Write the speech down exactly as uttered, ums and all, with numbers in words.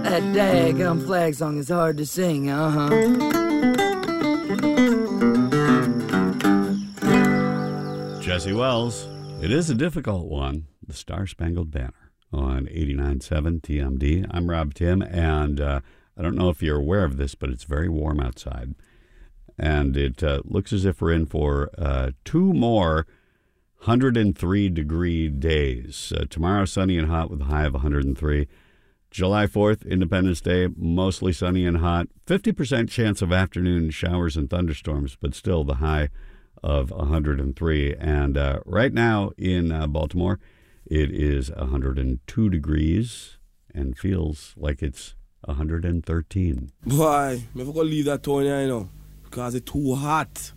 That daggum flag song is hard to sing, uh-huh. Jesse Wells. It is a difficult one. The Star Spangled Banner on eighty-nine point seven T M D. I'm Rob Tim, and uh, I don't know if you're aware of this, but it's very warm outside. And it uh, looks as if we're in for uh, two more one hundred three degree days. Uh, tomorrow, sunny and hot with a high of one hundred three. July fourth, Independence Day, mostly sunny and hot. fifty percent chance of afternoon showers and thunderstorms, but still the high of one hundred three. And uh, right now in uh, Baltimore, it is one hundred two degrees and feels like it's one hundred thirteen. Boy, I'm going to leave that town here, you know, because it's too hot.